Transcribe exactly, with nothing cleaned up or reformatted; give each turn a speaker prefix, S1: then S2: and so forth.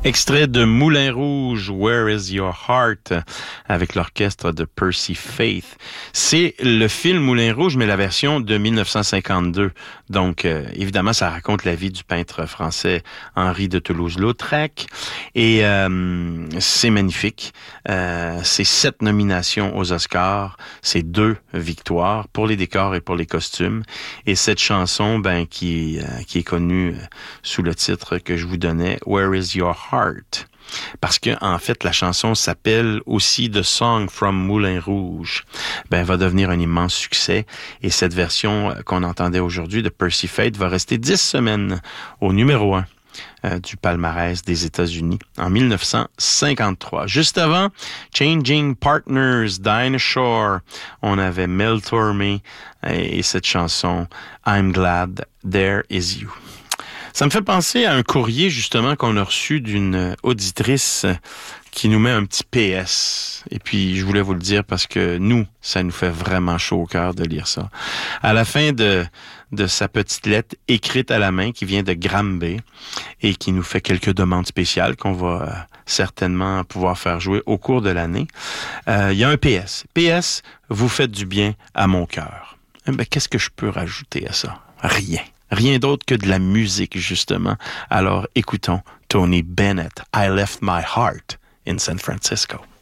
S1: Extrait de Moulin Rouge, Where is Your Heart, avec l'orchestre de Percy Faith. C'est le film Moulin Rouge, mais la version de mille neuf cent cinquante-deux. Donc, euh, évidemment, ça raconte la vie du peintre français Henri de Toulouse-Lautrec. Et euh, c'est magnifique. Euh, c'est sept nominations aux Oscars. C'est deux victoires pour les décors et pour les costumes. Et cette chanson, ben, qui, euh, qui est connue sous le titre que je vous donnais, Where is Your Heart? Parce que, en fait, la chanson s'appelle aussi The Song from Moulin Rouge. Ben, va devenir un immense succès. Et cette version qu'on entendait aujourd'hui de Percy Faith va rester dix semaines au numéro un euh, du palmarès des États-Unis en mille neuf cent cinquante-trois. Juste avant, Changing Partners, Dinah Shore. On avait Mel Tormé et cette chanson I'm Glad There Is You. Ça me fait penser à un courrier, justement, qu'on a reçu d'une auditrice qui nous met un petit P S. Et puis, je voulais vous le dire parce que nous, ça nous fait vraiment chaud au cœur de lire ça. À la fin de, de sa petite lettre écrite à la main qui vient de Granby et qui nous fait quelques demandes spéciales qu'on va euh, certainement pouvoir faire jouer au cours de l'année, euh, il y a un P S. P S, vous faites du bien à mon cœur. Eh ben, qu'est-ce que je peux rajouter à ça? Rien. Rien d'autre que de la musique, justement. Alors, écoutons Tony Bennett, I Left My Heart in San Francisco.